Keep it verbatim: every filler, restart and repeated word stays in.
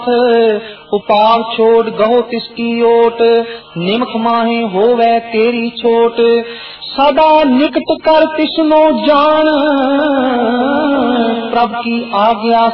उपाव छोड़ गहो तिसकी ओट, निमख माहे होवे तेरी छोट। सदा निकट कर तिसनो जान, प्रभ की आज्ञा